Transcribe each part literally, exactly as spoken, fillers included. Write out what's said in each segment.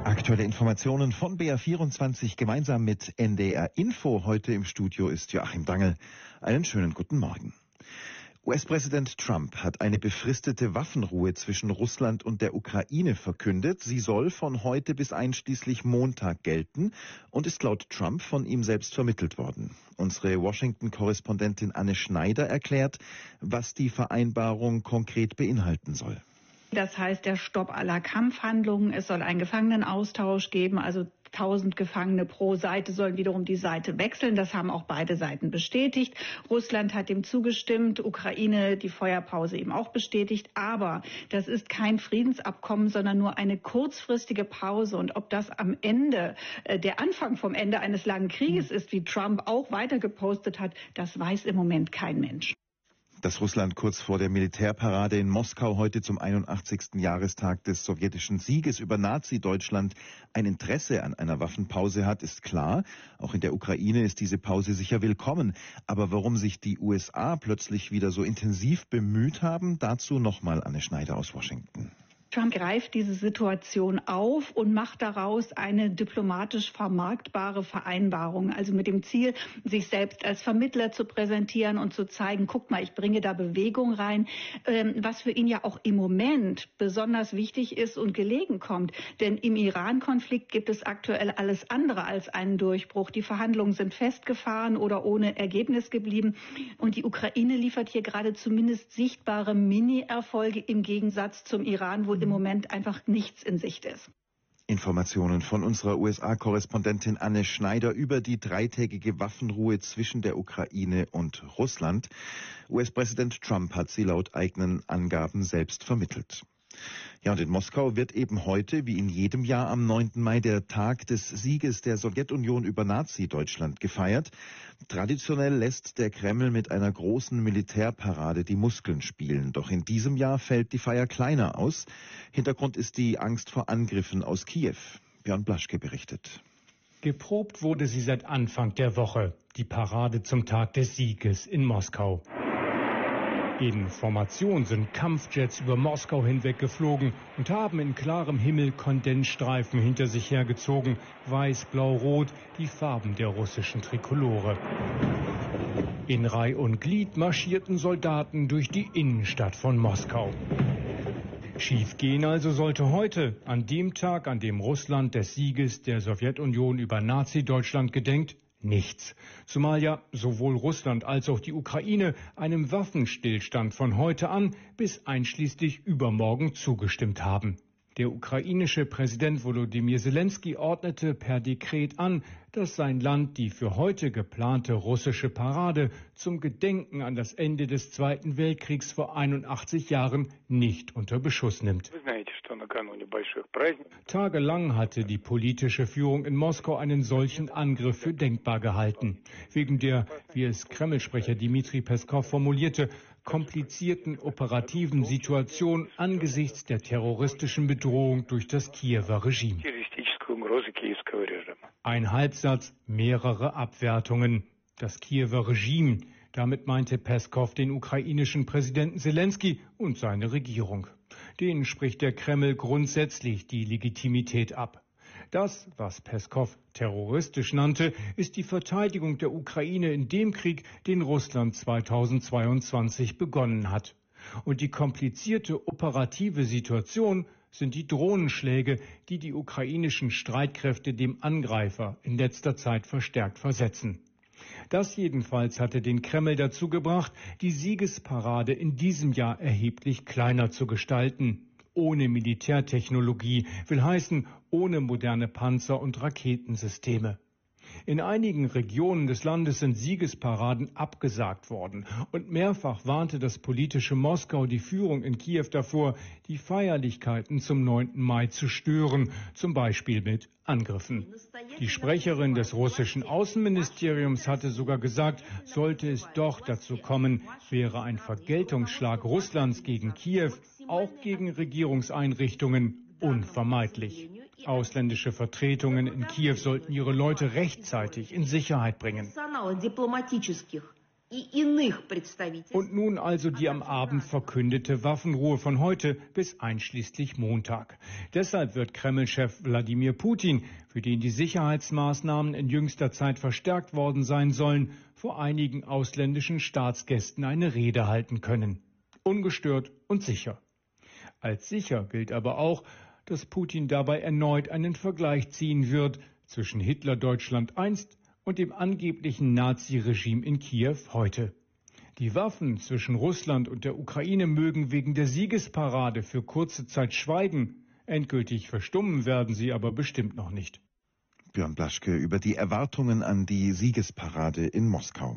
Aktuelle Informationen von B R vierundzwanzig gemeinsam mit N D R Info. Heute im Studio ist Joachim Dangel. Einen schönen guten Morgen. U S-Präsident Trump hat eine befristete Waffenruhe zwischen Russland und der Ukraine verkündet. Sie soll von heute bis einschließlich Montag gelten und ist laut Trump von ihm selbst vermittelt worden. Unsere Washington-Korrespondentin Anne Schneider erklärt, was die Vereinbarung konkret beinhalten soll. Das heißt, der Stopp aller Kampfhandlungen. Es soll einen Gefangenenaustausch geben, also tausend Gefangene pro Seite sollen wiederum die Seite wechseln. Das haben auch beide Seiten bestätigt. Russland hat dem zugestimmt, Ukraine die Feuerpause eben auch bestätigt. Aber das ist kein Friedensabkommen, sondern nur eine kurzfristige Pause. Und ob das am Ende äh, der Anfang vom Ende eines langen Krieges ist, wie Trump auch weiter gepostet hat, das weiß im Moment kein Mensch. Dass Russland kurz vor der Militärparade in Moskau heute zum einundachtzigsten Jahrestag des sowjetischen Sieges über Nazi-Deutschland ein Interesse an einer Waffenpause hat, ist klar. Auch in der Ukraine ist diese Pause sicher willkommen. Aber warum sich die U S A plötzlich wieder so intensiv bemüht haben, dazu nochmal Anne Schneider aus Washington. Trump greift diese Situation auf und macht daraus eine diplomatisch vermarktbare Vereinbarung, also mit dem Ziel, sich selbst als Vermittler zu präsentieren und zu zeigen, guck mal, ich bringe da Bewegung rein, was für ihn ja auch im Moment besonders wichtig ist und gelegen kommt. Denn im Iran-Konflikt gibt es aktuell alles andere als einen Durchbruch. Die Verhandlungen sind festgefahren oder ohne Ergebnis geblieben. Und die Ukraine liefert hier gerade zumindest sichtbare Mini-Erfolge im Gegensatz zum Iran, wo im Moment einfach nichts in Sicht ist. Informationen von unserer U S A-Korrespondentin Anne Schneider über die dreitägige Waffenruhe zwischen der Ukraine und Russland. U S-Präsident Trump hat sie laut eigenen Angaben selbst vermittelt. Ja, und in Moskau wird eben heute, wie in jedem Jahr am neunten Mai, der Tag des Sieges der Sowjetunion über Nazi-Deutschland gefeiert. Traditionell lässt der Kreml mit einer großen Militärparade die Muskeln spielen. Doch in diesem Jahr fällt die Feier kleiner aus. Hintergrund ist die Angst vor Angriffen aus Kiew. Björn Blaschke berichtet. Geprobt wurde sie seit Anfang der Woche. Die Parade zum Tag des Sieges in Moskau. In Formation sind Kampfjets über Moskau hinweg geflogen und haben in klarem Himmel Kondensstreifen hinter sich hergezogen. Weiß, Blau, Rot, die Farben der russischen Trikolore. In Reih und Glied marschierten Soldaten durch die Innenstadt von Moskau. Schiefgehen also sollte heute, an dem Tag, an dem Russland des Sieges der Sowjetunion über Nazi-Deutschland gedenkt, nichts. Zumal ja sowohl Russland als auch die Ukraine einem Waffenstillstand von heute an bis einschließlich übermorgen zugestimmt haben. Der ukrainische Präsident Volodymyr Zelensky ordnete per Dekret an, dass sein Land die für heute geplante russische Parade zum Gedenken an das Ende des Zweiten Weltkriegs vor einundachtzig Jahren nicht unter Beschuss nimmt. Tagelang hatte die politische Führung in Moskau einen solchen Angriff für denkbar gehalten. Wegen der, wie es Kreml-Sprecher Dmitri Peskov formulierte, komplizierten operativen Situation angesichts der terroristischen Bedrohung durch das Kiewer Regime. Ein Halbsatz, mehrere Abwertungen. Das Kiewer Regime, damit meinte Peskov den ukrainischen Präsidenten Zelensky und seine Regierung. Denen spricht der Kreml grundsätzlich die Legitimität ab. Das, was Peskov terroristisch nannte, ist die Verteidigung der Ukraine in dem Krieg, den Russland zweitausendzweiundzwanzig begonnen hat. Und die komplizierte operative Situation sind die Drohnenschläge, die die ukrainischen Streitkräfte dem Angreifer in letzter Zeit verstärkt versetzen. Das jedenfalls hatte den Kreml dazu gebracht, die Siegesparade in diesem Jahr erheblich kleiner zu gestalten. Ohne Militärtechnologie, will heißen, ohne moderne Panzer und Raketensysteme. In einigen Regionen des Landes sind Siegesparaden abgesagt worden und mehrfach warnte das politische Moskau die Führung in Kiew davor, die Feierlichkeiten zum neunten Mai zu stören, zum Beispiel mit Angriffen. Die Sprecherin des russischen Außenministeriums hatte sogar gesagt, sollte es doch dazu kommen, wäre ein Vergeltungsschlag Russlands gegen Kiew, auch gegen Regierungseinrichtungen, unvermeidlich. Ausländische Vertretungen in Kiew sollten ihre Leute rechtzeitig in Sicherheit bringen. Und nun also die am Abend verkündete Waffenruhe von heute bis einschließlich Montag. Deshalb wird Kreml-Chef Wladimir Putin, für den die Sicherheitsmaßnahmen in jüngster Zeit verstärkt worden sein sollen, vor einigen ausländischen Staatsgästen eine Rede halten können. Ungestört und sicher. Als sicher gilt aber auch, dass Putin dabei erneut einen Vergleich ziehen wird zwischen Hitler-Deutschland einst und dem angeblichen Nazi-Regime in Kiew heute. Die Waffen zwischen Russland und der Ukraine mögen wegen der Siegesparade für kurze Zeit schweigen. Endgültig verstummen werden sie aber bestimmt noch nicht. Björn Blaschke über die Erwartungen an die Siegesparade in Moskau.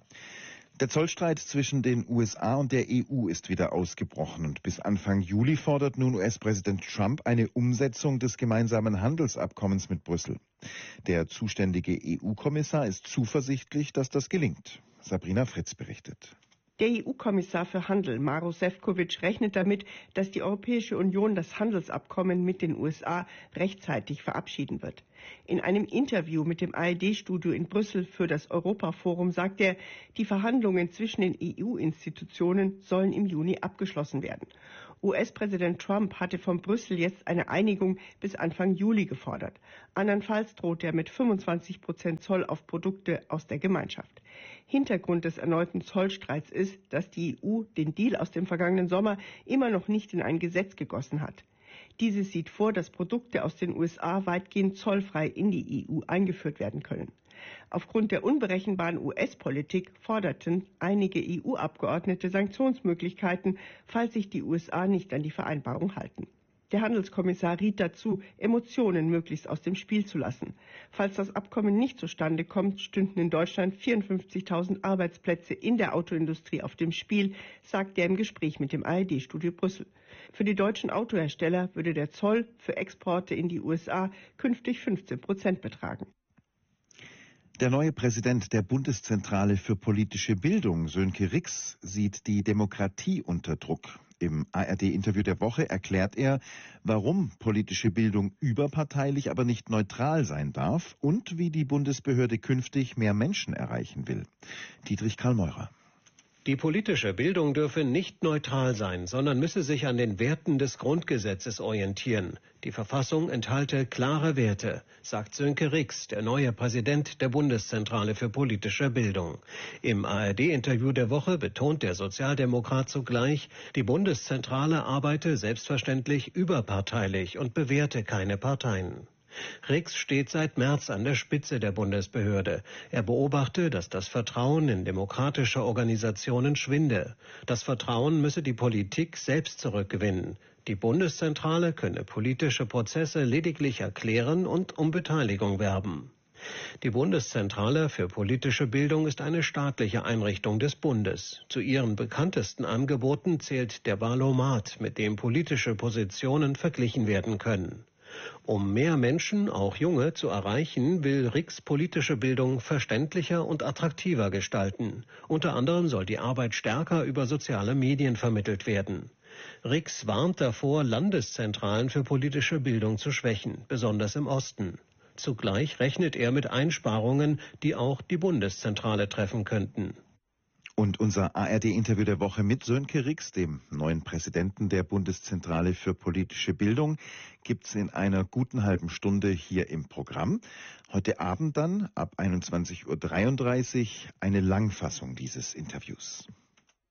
Der Zollstreit zwischen den U S A und der E U ist wieder ausgebrochen und bis Anfang Juli fordert nun U S-Präsident Trump eine Umsetzung des gemeinsamen Handelsabkommens mit Brüssel. Der zuständige E U-Kommissar ist zuversichtlich, dass das gelingt. Sabrina Fritz berichtet. Der E U-Kommissar für Handel, Maroš Šefčovič, rechnet damit, dass die Europäische Union das Handelsabkommen mit den U S A rechtzeitig verabschieden wird. In einem Interview mit dem A R D-Studio in Brüssel für das Europaforum sagt er, die Verhandlungen zwischen den E U-Institutionen sollen im Juni abgeschlossen werden. U S-Präsident Trump hatte von Brüssel jetzt eine Einigung bis Anfang Juli gefordert. Andernfalls droht er mit fünfundzwanzig Prozent Zoll auf Produkte aus der Gemeinschaft. Hintergrund des erneuten Zollstreits ist, dass die E U den Deal aus dem vergangenen Sommer immer noch nicht in ein Gesetz gegossen hat. Dieses sieht vor, dass Produkte aus den U S A weitgehend zollfrei in die E U eingeführt werden können. Aufgrund der unberechenbaren U S-Politik forderten einige E U-Abgeordnete Sanktionsmöglichkeiten, falls sich die U S A nicht an die Vereinbarung halten. Der Handelskommissar riet dazu, Emotionen möglichst aus dem Spiel zu lassen. Falls das Abkommen nicht zustande kommt, stünden in Deutschland vierundfünfzigtausend Arbeitsplätze in der Autoindustrie auf dem Spiel, sagt er im Gespräch mit dem A R D-Studio Brüssel. Für die deutschen Autohersteller würde der Zoll für Exporte in die U S A künftig fünfzehn Prozent betragen. Der neue Präsident der Bundeszentrale für politische Bildung, Sönke Rix, sieht die Demokratie unter Druck. Im A R D-Interview der Woche erklärt er, warum politische Bildung überparteilich, aber nicht neutral sein darf und wie die Bundesbehörde künftig mehr Menschen erreichen will. Dietrich Karl Meurer. Die politische Bildung dürfe nicht neutral sein, sondern müsse sich an den Werten des Grundgesetzes orientieren. Die Verfassung enthalte klare Werte, sagt Sönke Rix, der neue Präsident der Bundeszentrale für politische Bildung. Im A R D-Interview der Woche betont der Sozialdemokrat zugleich, die Bundeszentrale arbeite selbstverständlich überparteilich und bewerte keine Parteien. Rix steht seit März an der Spitze der Bundesbehörde. Er beobachte, dass das Vertrauen in demokratische Organisationen schwinde. Das Vertrauen müsse die Politik selbst zurückgewinnen. Die Bundeszentrale könne politische Prozesse lediglich erklären und um Beteiligung werben. Die Bundeszentrale für politische Bildung ist eine staatliche Einrichtung des Bundes. Zu ihren bekanntesten Angeboten zählt der Wahlomat, mit dem politische Positionen verglichen werden können. Um mehr Menschen, auch Junge, zu erreichen, will Rix politische Bildung verständlicher und attraktiver gestalten. Unter anderem soll die Arbeit stärker über soziale Medien vermittelt werden. Rix warnt davor, Landeszentralen für politische Bildung zu schwächen, besonders im Osten. Zugleich rechnet er mit Einsparungen, die auch die Bundeszentrale treffen könnten. Und unser A R D-Interview der Woche mit Sönke Rix, dem neuen Präsidenten der Bundeszentrale für politische Bildung, gibt's in einer guten halben Stunde hier im Programm. Heute Abend dann ab einundzwanzig Uhr dreiunddreißig eine Langfassung dieses Interviews.